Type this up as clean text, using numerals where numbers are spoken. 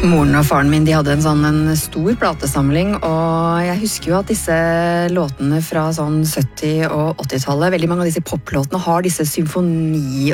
Moren og faren min de hadde en stor platesamling, og jeg husker jo at disse låtene fra sånn 70- og 80-tallet, veldig mange av disse poplåtene har disse symfoni